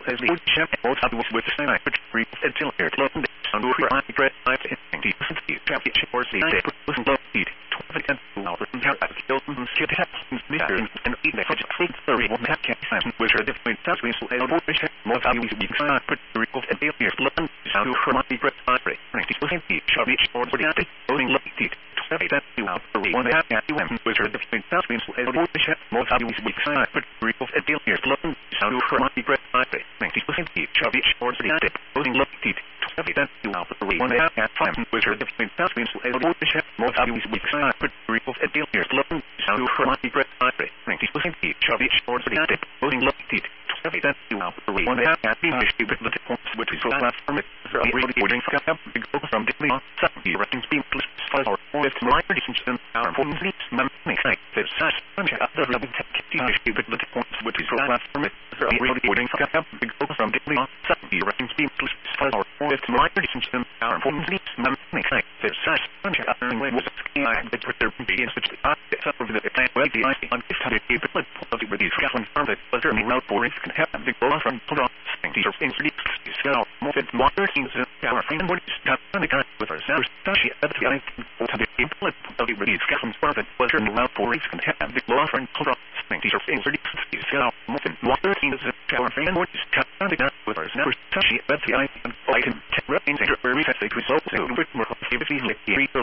as the champ both of with the same free until here to learn on the right great life in the championship or the day was low speed 12 and 2 hours and have skills and skip happens there and even if it's free 30 one half time which are different times we will able to check more values we can put the recall and the here learn how to promote the great life rate to the challenge or the day loading low speed 12 and 2 hours one half time which are different times we will able to check more values we can put the recall and the here learn how to promote the great life rate to the challenge or the day loading low speed 12 and 2 hours one half time which are different times we will able to check more values we can put the recall and the here learn how to promote the great life rate to the challenge or the day loading low speed 12 and 2 hours one half time with the points which is last from it really wording from daily on Saturday writing speed plus or with my prediction our important leads make that such other level technology with the points which is last from it really wording from daily on Saturday writing speed plus or with my prediction our important leads make that such other level the Twitter begins which over the plan web the on this time it but with these from the buzzer and route for can have the goal from put on these so more than water things our friend would stop on the with our sound she at the I to the input of the release from the buzzer and route for can have the goal from put on these so more than water things our friend would stop on the with our sound she at the I can range where we have the results so with more activity like the real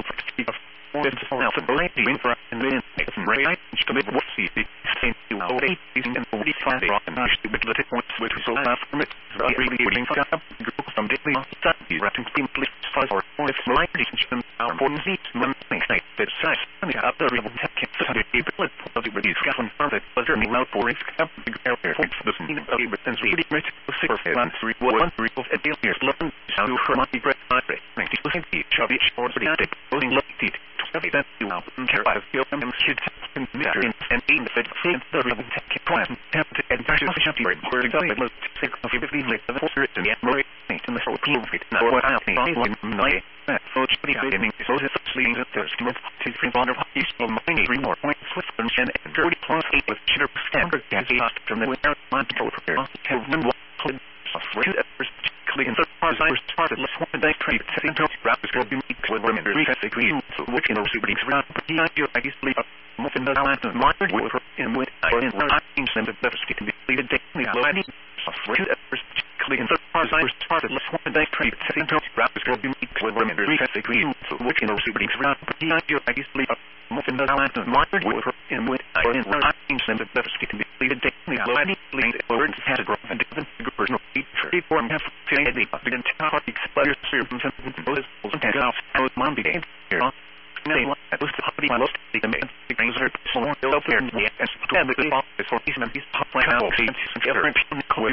for now the light the infra and then make some right to make what see the same to our using and 45 rock and mash the little points which is all from it really waiting for up from daily on Saturday writing simply or with light prediction our important leads make that size and the other real tech Saturday bullet of the release from the buzzer and route for risk up the area for the scene of the and really great super fan 3 1 3 of a deal here learn how to promote the great life to the chubby or the day loading low speed that you know care about feel and kids can measure and aim the the real tech plan have to advise efficiently where to go most sick of the like the force and the memory in the whole team fit now what I think that so it's pretty gaming so it's sleeping the first month to free water is on my 3 more points with and 30 plus 8 with sugar standard gas from the winter month to prepare have them software clean the parts started less one day trade setting to rapid will be equilibrium and agree so which in the super around I guess sleep more than the last month with in with I in some of the can be completed daily software clean the parts started less one day trade setting to rapid will be equilibrium and agree so which in the super around I guess sleep more than the last month with in with I in some of the can be completed daily words has a growth and different personal feature form have the entire expired servants and those and off out Monday here that was the hobby my most the man the things are so more up there and the office for these men these top line out and different